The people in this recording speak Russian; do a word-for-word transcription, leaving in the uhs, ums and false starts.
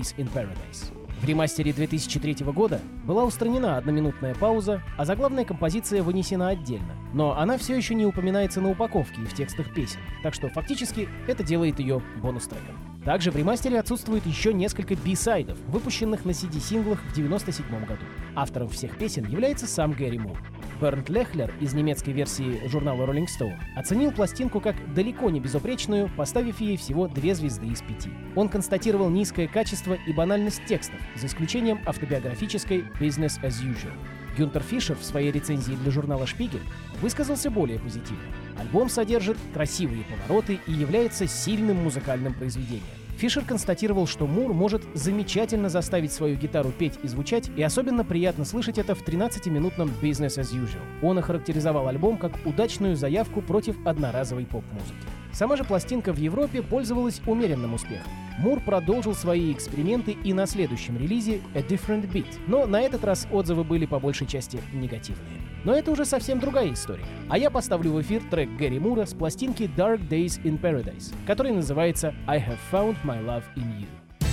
Days in Paradise». В ремастере две тысячи третьего года была устранена одноминутная пауза, а заглавная композиция вынесена отдельно. Но она все еще не упоминается на упаковке и в текстах песен, так что фактически это делает ее бонус-треком. Также в ремастере отсутствует еще несколько би-сайдов, выпущенных на си ди-синглах в девяносто седьмом году. Автором всех песен является сам Гэри Мур. Бернт Лехлер из немецкой версии журнала Rolling Stone оценил пластинку как далеко не безупречную, поставив ей всего две звезды из пяти. Он констатировал низкое качество и банальность текстов, за исключением автобиографической «Business as usual». Гюнтер Фишер в своей рецензии для журнала «Шпигель» высказался более позитивно. Альбом содержит красивые повороты и является сильным музыкальным произведением. Фишер констатировал, что Мур может замечательно заставить свою гитару петь и звучать, и особенно приятно слышать это в тринадцатиминутном «Business as usual». Он охарактеризовал альбом как удачную заявку против одноразовой поп-музыки. Сама же пластинка в Европе пользовалась умеренным успехом. Мур продолжил свои эксперименты и на следующем релизе «A Different Beat», но на этот раз отзывы были по большей части негативные. Но это уже совсем другая история. А я поставлю в эфир трек Гэри Мура с пластинки «Dark Days in Paradise», который называется «I Have Found My Love in You».